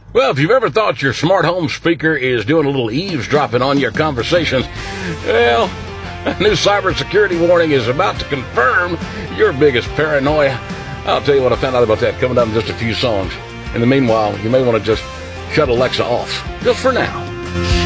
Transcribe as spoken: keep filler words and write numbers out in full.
Well, if you've ever thought your smart home speaker is doing a little eavesdropping on your conversations, well, a new cybersecurity warning is about to confirm your biggest paranoia. I'll tell you what I found out about that coming up in just a few songs. In the meanwhile, you may want to just shut Alexa off, just for now.